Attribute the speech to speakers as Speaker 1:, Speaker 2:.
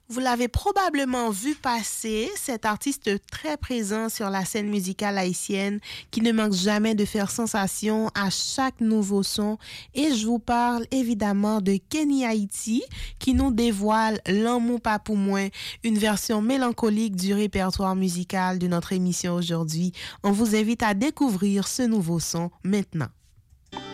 Speaker 1: Vous l'avez probablement vu passer, cet artiste très présent sur la scène musicale haïtienne qui ne manque jamais de faire sensation à chaque nouveau son. Et je vous parle évidemment de Kenny Haïti qui nous dévoile L'amour pas pour moins, une version mélancolique du répertoire musical de notre émission aujourd'hui. On vous invite à découvrir ce nouveau son maintenant.